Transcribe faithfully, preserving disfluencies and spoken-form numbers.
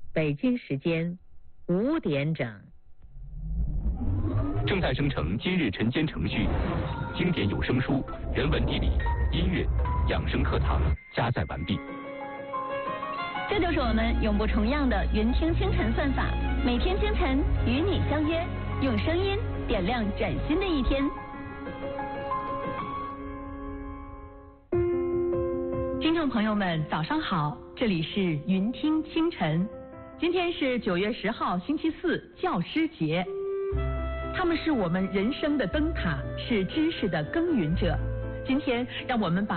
北京时间五点整。 正在生成今日晨间程序，经典有声书、人文地理、音乐、养生课堂加载完毕。 这就是我们永不重样的云听清晨算法，每天清晨与你相约，用声音点亮崭新的一天。 听众朋友们，早上好，这里是云听清晨。今天是九月十号，星期四，教师节。他们是我们人生的灯塔，是知识的耕耘者。今天，让我们把